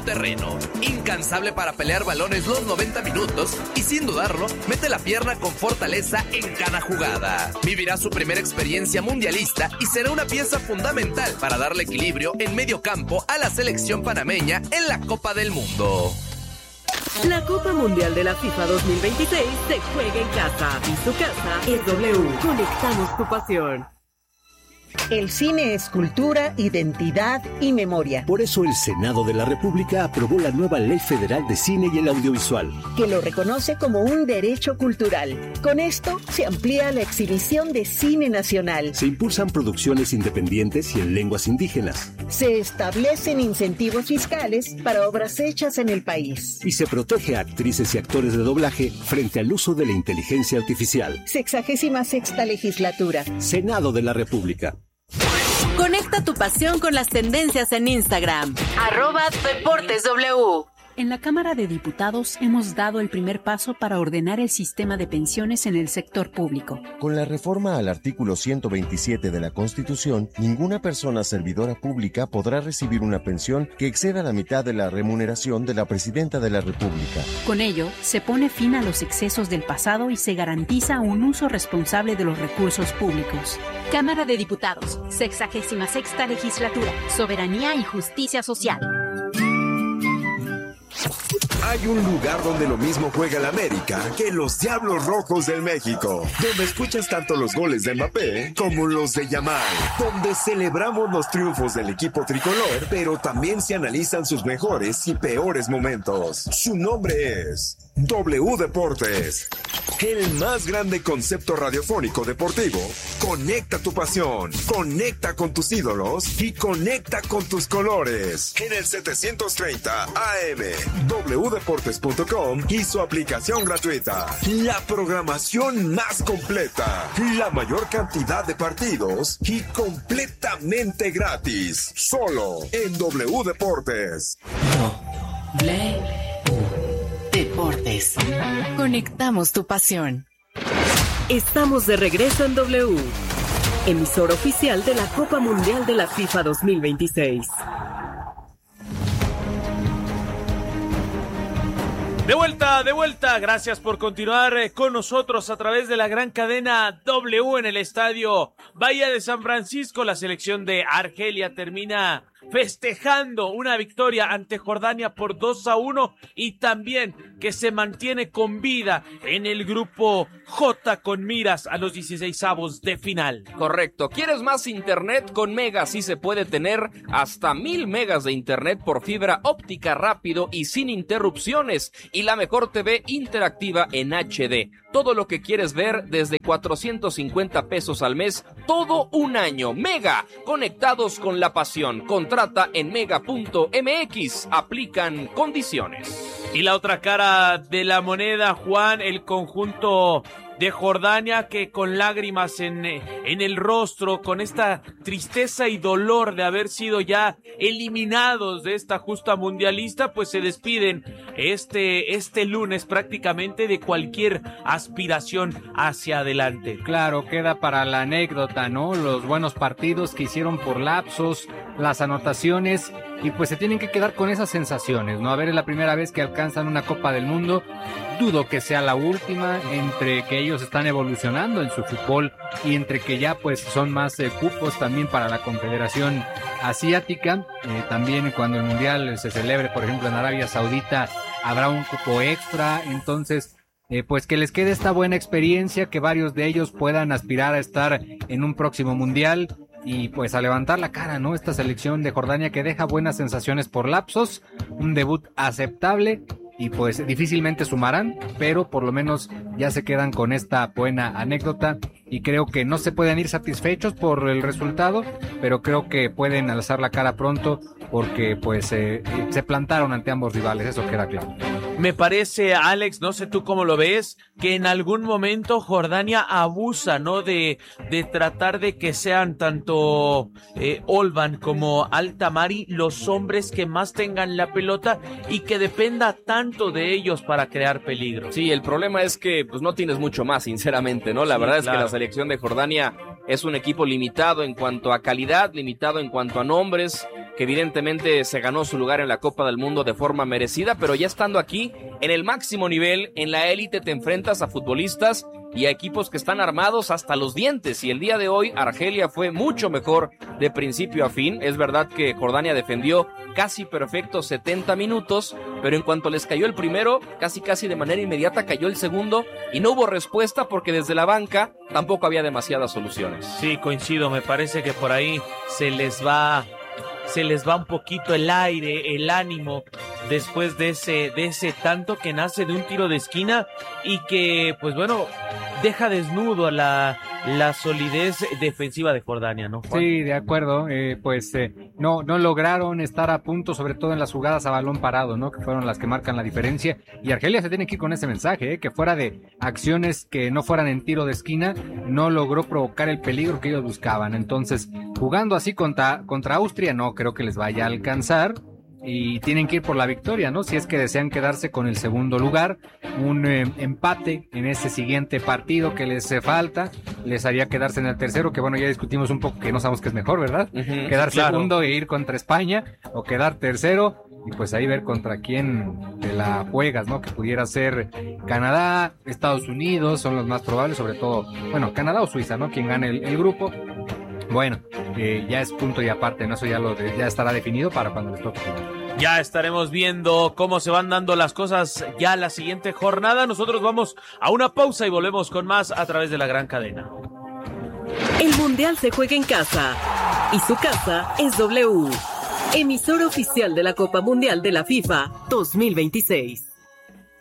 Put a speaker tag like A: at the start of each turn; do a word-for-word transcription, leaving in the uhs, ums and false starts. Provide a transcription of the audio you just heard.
A: terreno. Incansable para pelear balones los noventa minutos y sin dudarlo, mete la pierna con fortaleza en cada jugada. Vivirá su primera experiencia mundialista y será una pieza fundamental para darle equilibrio en medio campo a la selección panameña en la Copa del Mundo.
B: La Copa Mundial de la FIFA dos mil veintiséis se juega en casa y su casa es W. Conectamos tu pasión.
C: El cine es cultura, identidad y memoria.
D: Por eso el Senado de la República aprobó la nueva Ley Federal de Cine y el Audiovisual,
C: que lo reconoce como un derecho cultural. Con esto se amplía la exhibición de cine nacional.
D: Se impulsan producciones independientes y en lenguas indígenas.
C: Se establecen incentivos fiscales para obras hechas en el país.
D: Y se protege a actrices y actores de doblaje frente al uso de la inteligencia artificial.
C: Sexagésima sexta legislatura.
D: Senado de la República.
B: Conecta tu pasión con las tendencias en Instagram. Arroba Deportes W.
E: En la Cámara de Diputados hemos dado el primer paso para ordenar el sistema de pensiones en el sector público.
F: Con la reforma al artículo ciento veintisiete de la Constitución, ninguna persona servidora pública podrá recibir una pensión que exceda la mitad de la remuneración de la Presidenta de la República.
E: Con ello, se pone fin a los excesos del pasado y se garantiza un uso responsable de los recursos públicos.
G: Cámara de Diputados, sexagésima sexta legislatura, soberanía y justicia social.
H: Hay un lugar donde lo mismo juega el América que los Diablos Rojos del México, donde escuchas tanto los goles de Mbappé como los de Yamal, donde celebramos los triunfos del equipo tricolor, pero también se analizan sus mejores y peores momentos. Su nombre es W Deportes, el más grande concepto radiofónico deportivo. Conecta tu pasión, conecta con tus ídolos y conecta con tus colores. En el setecientos treinta A M, w deportes punto com y su aplicación gratuita. La programación más completa, la mayor cantidad de partidos y completamente gratis. Solo en W Deportes.
B: W Deportes. Conectamos tu pasión. Estamos de regreso en W, emisor oficial de la Copa Mundial de la FIFA dos mil veintiséis.
I: De vuelta, de vuelta, gracias por continuar con nosotros a través de la gran cadena W en el estadio Bahía de San Francisco. La selección de Argelia termina festejando una victoria ante Jordania por dos a uno y también que se mantiene con vida en el grupo J con miras a los dieciseisavos de final.
J: Correcto. ¿Quieres más internet? Con Mega sí se puede tener hasta mil megas de internet por fibra óptica rápido y sin interrupciones y la mejor T V interactiva en H D. Todo lo que quieres ver desde cuatrocientos cincuenta pesos al mes, todo un año. Mega, conectados con la pasión. Contrata en mega punto m x. Aplican condiciones.
I: Y la otra cara de la moneda, Juan, el conjunto de Jordania, que con lágrimas en, en el rostro, con esta tristeza y dolor de haber sido ya eliminados de esta justa mundialista, pues se despiden este, este lunes prácticamente de cualquier aspiración hacia adelante.
K: Claro, queda para la anécdota, ¿no? Los buenos partidos que hicieron por lapsos, las anotaciones, y pues se tienen que quedar con esas sensaciones, ¿no? A ver, es la primera vez que alcanzan una Copa del Mundo. Dudo que sea la última, entre que ellos están evolucionando en su fútbol y entre que ya pues son más eh, cupos también para la Confederación Asiática. Eh, también cuando el Mundial se celebre, por ejemplo, en Arabia Saudita, habrá un cupo extra. Entonces, eh, pues que les quede esta buena experiencia, que varios de ellos puedan aspirar a estar en un próximo Mundial y pues a levantar la cara, ¿no? Esta selección de Jordania que deja buenas sensaciones por lapsos, un debut aceptable. Y pues difícilmente sumarán, pero por lo menos ya se quedan con esta buena anécdota y creo que no se pueden ir satisfechos por el resultado, pero creo que pueden alzar la cara pronto porque pues eh, se plantaron ante ambos rivales, eso queda claro.
I: Me parece, Alex, no sé tú cómo lo ves, que en algún momento Jordania abusa, ¿no? De, de tratar de que sean tanto eh, Olban como Al-Tamari los hombres que más tengan la pelota y que dependa tanto de ellos para crear peligro.
J: Sí, el problema es que pues no tienes mucho más, sinceramente, ¿no? La sí, verdad claro. es que la selección de Jordania es un equipo limitado en cuanto a calidad, limitado en cuanto a nombres, que evidentemente se ganó su lugar en la Copa del Mundo de forma merecida, pero ya estando aquí en el máximo nivel, en la élite, te enfrentas a futbolistas y a equipos que están armados hasta los dientes, y el día de hoy Argelia fue mucho mejor de principio a fin. Es verdad que Jordania defendió casi perfecto setenta minutos, pero en cuanto les cayó el primero, casi casi de manera inmediata cayó el segundo, y no hubo respuesta porque desde la banca tampoco había demasiadas soluciones.
I: Sí, coincido, me parece que por ahí se les va... se les va un poquito el aire, el ánimo después de ese, de ese tanto que nace de un tiro de esquina y que, pues bueno, deja desnudo a la, la solidez defensiva de Jordania, ¿no, Juan?
K: Sí, de acuerdo, eh, pues eh, no, no lograron estar a punto, sobre todo en las jugadas a balón parado, ¿no? Que fueron las que marcan la diferencia, y Argelia se tiene que ir con ese mensaje, ¿eh? Que fuera de acciones que no fueran en tiro de esquina, no logró provocar el peligro que ellos buscaban. Entonces, jugando así contra, contra Austria, no creo que les vaya a alcanzar, y tienen que ir por la victoria, ¿no? Si es que desean quedarse con el segundo lugar, un eh, empate en ese siguiente partido que les eh, falta, les haría quedarse en el tercero, que bueno, ya discutimos un poco que no sabemos qué es mejor, ¿verdad? Uh-huh, quedar claro. segundo e ir contra España, o quedar tercero, y pues ahí ver contra quién te la juegas, ¿no? Que pudiera ser Canadá, Estados Unidos, son los más probables, sobre todo, bueno, Canadá o Suiza, ¿no? Quien gane el, el grupo. Bueno, eh, ya es punto y aparte, ¿no? Eso ya, lo de, ya estará definido para cuando les toque jugar.
I: Ya estaremos viendo cómo se van dando las cosas ya la siguiente jornada. Nosotros vamos a una pausa y volvemos con más a través de la gran cadena.
B: El Mundial se juega en casa y su casa es W, emisora oficial de la Copa Mundial de la FIFA dos mil veintiséis.